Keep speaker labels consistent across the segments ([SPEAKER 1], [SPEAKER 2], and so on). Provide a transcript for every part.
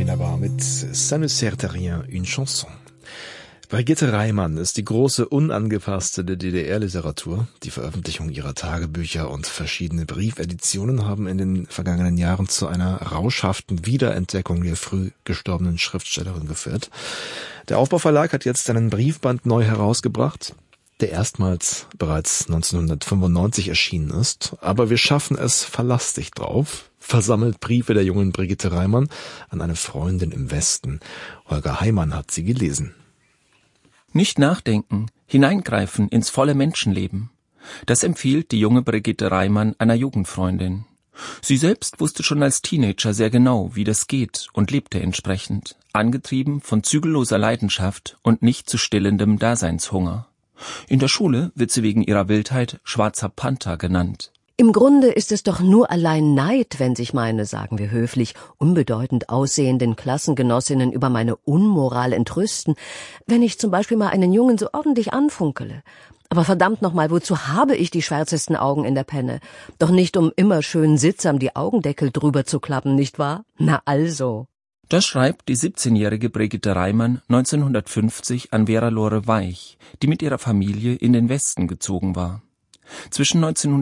[SPEAKER 1] Benabar mit Ça ne sert à rien, une chanson. Brigitte Reimann ist die große Unangepasste der DDR-Literatur. Die Veröffentlichung ihrer Tagebücher und verschiedene Briefeditionen haben in den vergangenen Jahren zu einer rauschhaften Wiederentdeckung der früh gestorbenen Schriftstellerin geführt. Der Aufbauverlag hat jetzt einen Briefband neu herausgebracht, der erstmals bereits 1995 erschienen ist. Aber wir schaffen es, verlass dich drauf, versammelt Briefe der jungen Brigitte Reimann an eine Freundin im Westen. Holger Heimann hat sie gelesen.
[SPEAKER 2] Nicht nachdenken, hineingreifen ins volle Menschenleben. Das empfiehlt die junge Brigitte Reimann einer Jugendfreundin. Sie selbst wusste schon als Teenager sehr genau, wie das geht und lebte entsprechend, angetrieben von zügelloser Leidenschaft und nicht zu stillendem Daseinshunger. In der Schule wird sie wegen ihrer Wildheit Schwarzer Panther genannt.
[SPEAKER 3] Im Grunde ist es doch nur allein Neid, wenn sich meine, sagen wir höflich, unbedeutend aussehenden Klassengenossinnen über meine Unmoral entrüsten, wenn ich zum Beispiel mal einen Jungen so ordentlich anfunkele. Aber verdammt nochmal, wozu habe ich die schwärzesten Augen in der Penne? Doch nicht, um immer schön sittsam die Augendeckel drüber zu klappen, nicht wahr? Na also.
[SPEAKER 2] Das schreibt die 17-jährige Brigitte Reimann 1950 an Vera Lore Weich, die mit ihrer Familie in den Westen gezogen war. Zwischen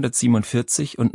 [SPEAKER 2] 1947 und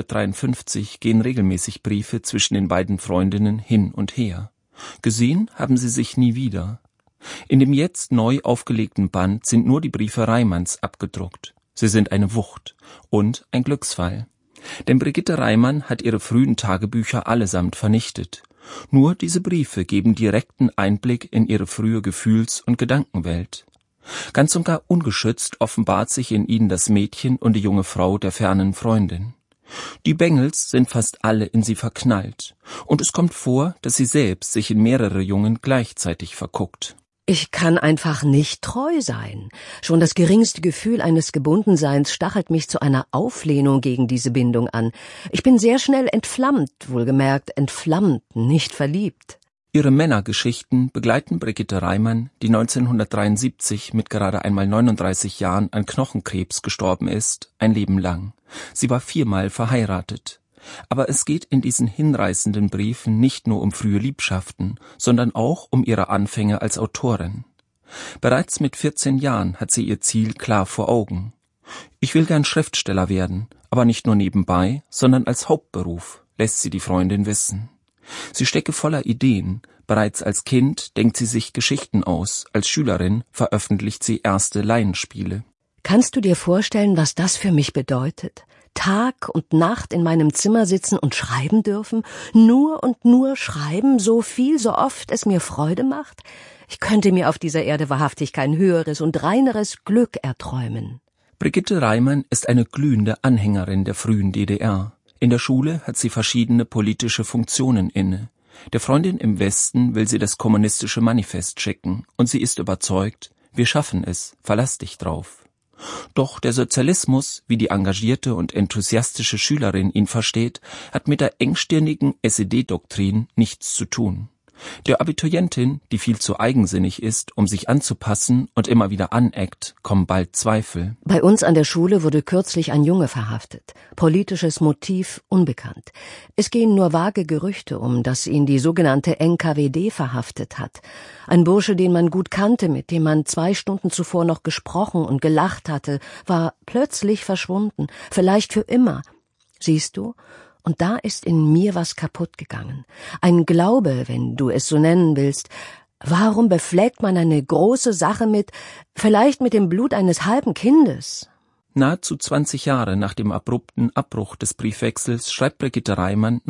[SPEAKER 2] 1953 gehen regelmäßig Briefe zwischen den beiden Freundinnen hin und her. Gesehen haben sie sich nie wieder. In dem jetzt neu aufgelegten Band sind nur die Briefe Reimanns abgedruckt. Sie sind eine Wucht und ein Glücksfall. Denn Brigitte Reimann hat ihre frühen Tagebücher allesamt vernichtet. Nur diese Briefe geben direkten Einblick in ihre frühe Gefühls- und Gedankenwelt. Ganz und gar ungeschützt offenbart sich in ihnen das Mädchen und die junge Frau der fernen Freundin. Die Bengels sind fast alle in sie verknallt, und es kommt vor, dass sie selbst sich in mehrere Jungen gleichzeitig verguckt.
[SPEAKER 3] Ich kann einfach nicht treu sein. Schon das geringste Gefühl eines Gebundenseins stachelt mich zu einer Auflehnung gegen diese Bindung an. Ich bin sehr schnell entflammt, wohlgemerkt entflammt, nicht verliebt.
[SPEAKER 2] Ihre Männergeschichten begleiten Brigitte Reimann, die 1973 mit gerade einmal 39 Jahren an Knochenkrebs gestorben ist, ein Leben lang. Sie war 4-mal verheiratet. Aber es geht in diesen hinreißenden Briefen nicht nur um frühe Liebschaften, sondern auch um ihre Anfänge als Autorin. Bereits mit 14 Jahren hat sie ihr Ziel klar vor Augen. Ich will gern Schriftsteller werden, aber nicht nur nebenbei, sondern als Hauptberuf, lässt sie die Freundin wissen. Sie stecke voller Ideen. Bereits als Kind denkt sie sich Geschichten aus. Als Schülerin veröffentlicht sie erste Laienspiele.
[SPEAKER 3] Kannst du dir vorstellen, was das für mich bedeutet? Tag und Nacht in meinem Zimmer sitzen und schreiben dürfen? Nur und nur schreiben, so viel, so oft es mir Freude macht? Ich könnte mir auf dieser Erde wahrhaftig kein höheres und reineres Glück erträumen.
[SPEAKER 2] Brigitte Reimann ist eine glühende Anhängerin der frühen DDR. In der Schule hat sie verschiedene politische Funktionen inne. Der Freundin im Westen will sie das kommunistische Manifest schicken und sie ist überzeugt, wir schaffen es, verlass dich drauf. Doch der Sozialismus, wie die engagierte und enthusiastische Schülerin ihn versteht, hat mit der engstirnigen SED-Doktrin nichts zu tun. Der Abiturientin, die viel zu eigensinnig ist, um sich anzupassen und immer wieder aneckt, kommen bald Zweifel.
[SPEAKER 3] Bei uns an der Schule wurde kürzlich ein Junge verhaftet. Politisches Motiv unbekannt. Es gehen nur vage Gerüchte um, dass ihn die sogenannte NKWD verhaftet hat. Ein Bursche, den man gut kannte, mit dem man 2 Stunden zuvor noch gesprochen und gelacht hatte, war plötzlich verschwunden, vielleicht für immer. Siehst du? Und da ist in mir was kaputt gegangen. Ein Glaube, wenn du es so nennen willst. Warum befleckt man eine große Sache vielleicht mit dem Blut eines halben Kindes?
[SPEAKER 2] Nahezu 20 Jahre nach dem abrupten Abbruch des Briefwechsels schreibt Brigitte Reimann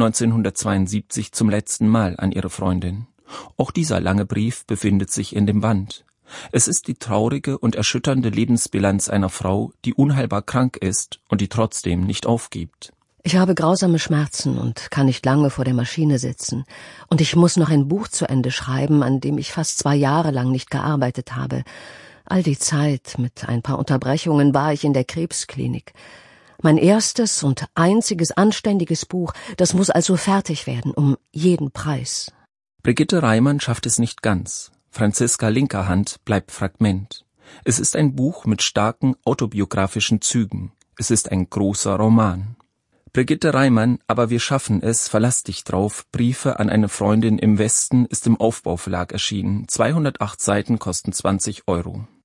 [SPEAKER 2] 1972 zum letzten Mal an ihre Freundin. Auch dieser lange Brief befindet sich in dem Band. Es ist die traurige und erschütternde Lebensbilanz einer Frau, die unheilbar krank ist und die trotzdem nicht aufgibt.
[SPEAKER 3] Ich habe grausame Schmerzen und kann nicht lange vor der Maschine sitzen. Und ich muss noch ein Buch zu Ende schreiben, an dem ich fast 2 Jahre lang nicht gearbeitet habe. All die Zeit, mit ein paar Unterbrechungen, war ich in der Krebsklinik. Mein erstes und einziges anständiges Buch, das muss also fertig werden, um jeden Preis.
[SPEAKER 2] Brigitte Reimann schafft es nicht ganz. Franziska Linkerhand bleibt Fragment. Es ist ein Buch mit starken autobiografischen Zügen. Es ist ein großer Roman. Brigitte Reimann, Aber wir schaffen es, verlass dich drauf, Briefe an eine Freundin im Westen ist im Aufbau Verlag erschienen. 208 Seiten kosten 20 €.